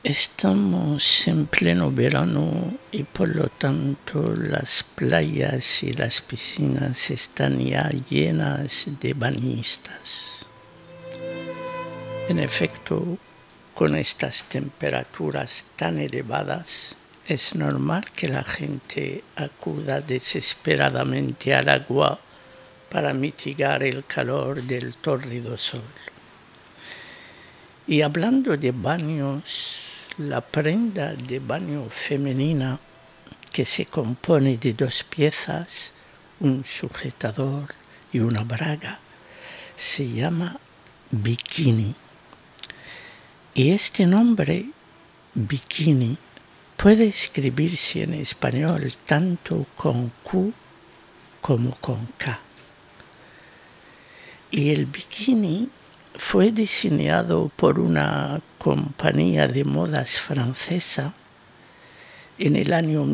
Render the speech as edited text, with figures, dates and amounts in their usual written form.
Estamos en pleno verano y por lo tanto las playas y las piscinas están ya llenas de bañistas. En efecto, con estas temperaturas tan elevadas, es normal que la gente acuda desesperadamente al agua para mitigar el calor del tórrido sol. Y hablando de baños, la prenda de baño femenina, que se compone de 2 piezas, un sujetador y una braga, se llama bikini. Y este nombre, bikini, puede escribirse en español tanto con Q como con K. Y el bikini fue diseñado por una compañía de modas francesa en el año